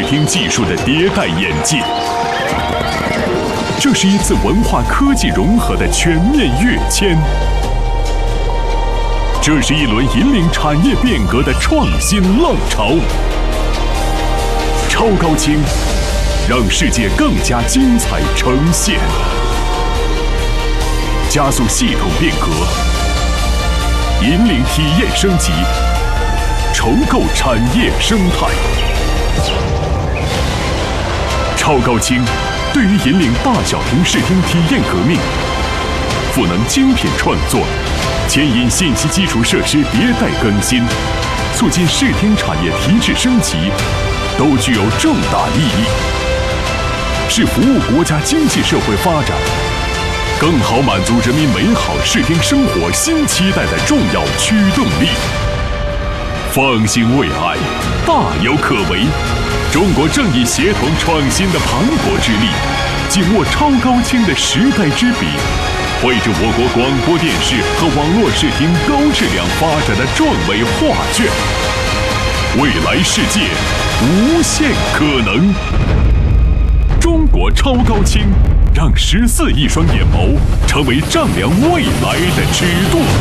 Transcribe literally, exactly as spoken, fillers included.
听技术的迭代演进。这是一次文化科技融合的全面跃迁，这是一轮引领产业变革的创新浪潮。超高清，让世界更加精彩呈现，加速系统变革，引领体验升级，重构产业生态。超高清对于引领大小屏视听体验革命，赋能精品创作，牵引信息基础设施迭代更新，促进视听产业提质升级，都具有重大意义，是服务国家经济社会发展，更好满足人民美好视听生活新期待的重要驱动力。放心未来，大有可为。中国正以协同创新的磅礴之力，紧握超高清的时代之笔，绘制我国广播电视和网络视听高质量发展的壮伟画卷。未来世界无限可能。中国超高清，让十四亿双眼眸成为丈量未来的尺度。